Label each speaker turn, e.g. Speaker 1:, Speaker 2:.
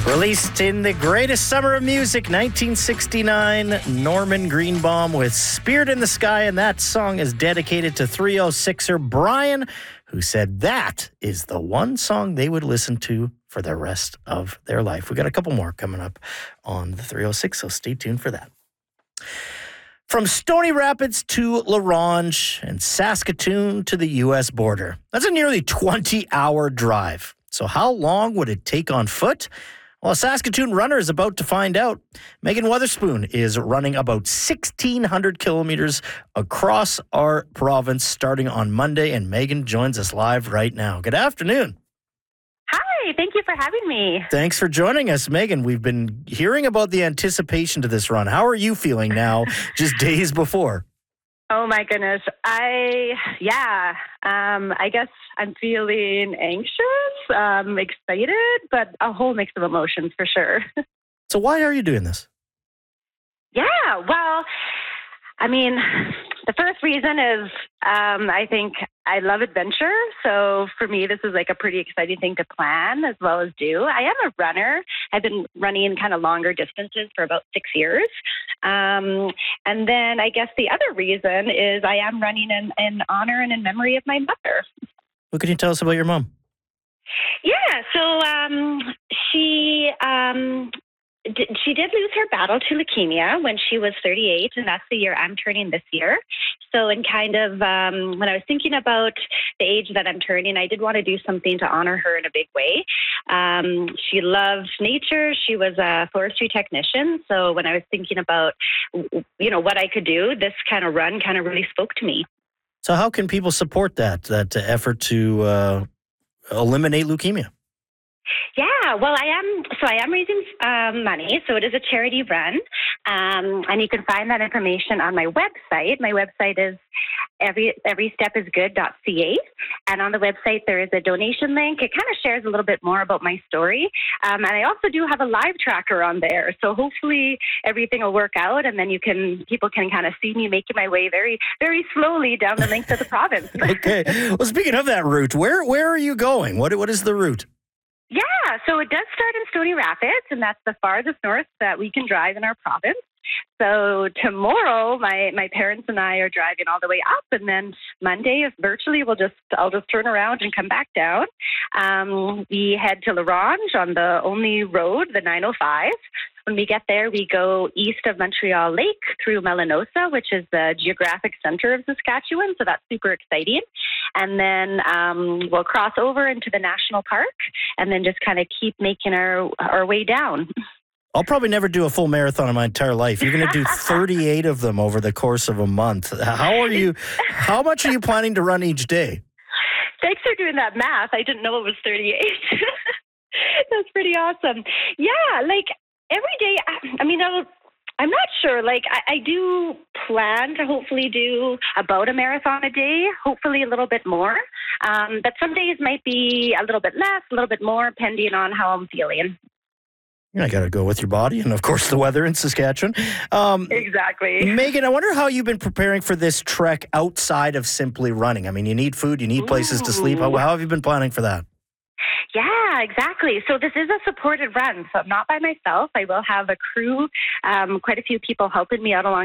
Speaker 1: Released in the greatest summer of music, 1969, Norman Greenbaum with Spirit in the Sky, and that song is dedicated to 306er Brian, who said that is the one song they would listen to for the rest of their life. We got a couple more coming up on the 306, so stay tuned for that. From Stony Rapids to La Ronge and Saskatoon to the U.S. border. That's a nearly 20-hour drive. So how long would it take on foot? Well, a Saskatoon runner is about to find out. Megan Weatherspoon is running about 1,600 kilometers across our province starting on Monday, and Megan joins us live right now. Good afternoon.
Speaker 2: Hi, thank you for having me.
Speaker 1: Thanks for joining us, Megan. We've been hearing about the anticipation to this run. How are you feeling now, just days before?
Speaker 2: Oh my goodness. I guess I'm feeling anxious, excited, but a whole mix of emotions for sure.
Speaker 1: So why are you doing this?
Speaker 2: Yeah, well, I mean, the first reason is I think I love adventure. So for me, this is like a pretty exciting thing to plan as well as do. I am a runner. I've been running kind of longer distances for about 6 years. And then I guess the other reason is I am running in honor and in memory of my mother.
Speaker 1: What can you tell us about your mom?
Speaker 2: Yeah, so she did lose her battle to leukemia when she was 38, and that's the year I'm turning this year. So in kind of, when I was thinking about the age that I'm turning, I did want to do something to honor her in a big way. She loved nature. She was a forestry technician. So when I was thinking about, what I could do, this kind of run kind of really spoke to me.
Speaker 1: So how can people support that effort to eliminate leukemia?
Speaker 2: Yeah, well, I am raising money, so it is a charity run, and you can find that information on my website. My website is everystepIsgood.ca, and on the website there is a donation link. It kind of shares a little bit more about my story, and I also do have a live tracker on there, so hopefully everything will work out, and then people can kind of see me making my way very, very slowly down the length of the province.
Speaker 1: Okay. Well, speaking of that route, where are you going? What is the route?
Speaker 2: Yeah, so it does start in Stony Rapids, and that's the farthest north that we can drive in our province. So tomorrow, my parents and I are driving all the way up, and then Monday, virtually, I'll just turn around and come back down. We head to La Ronge on the only road, the 905. When we get there, we go east of Montreal Lake through Melanosa, which is the geographic center of Saskatchewan, so that's super exciting. And then we'll cross over into the national park and then just kind of keep making our way down.
Speaker 1: I'll probably never do a full marathon in my entire life. You're going to do 38 of them over the course of a month. How much are you planning to run each day?
Speaker 2: Thanks for doing that math. I didn't know it was 38. That's pretty awesome. Yeah, like every day, I'm not sure. Like, I do plan to hopefully do about a marathon a day, hopefully a little bit more. But some days might be a little bit less, a little bit more, depending on how I'm feeling.
Speaker 1: I got to go with your body and, of course, the weather in Saskatchewan.
Speaker 2: Exactly.
Speaker 1: Megan, I wonder how you've been preparing for this trek outside of simply running. I mean, you need food, you need places to sleep. How have you been planning for that?
Speaker 2: Yeah, exactly. So this is a supported run, so I'm not by myself. I will have a crew, quite a few people helping me out along